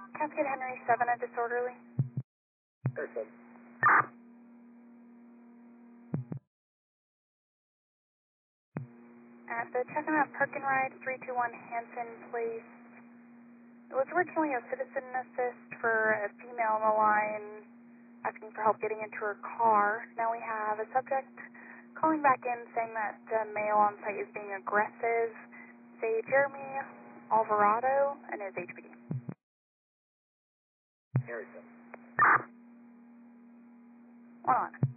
Cascade Henry 7, a disorderly. Henry 7. At the check-in at Park and Ride 321 Hanson Place. It was originally a citizen assist for a female on the line asking for help getting into her car. Now we have a subject calling back in saying that the male on site is being aggressive. Say Jeremy Alvarado and his HPD. Henry 7. 1 on.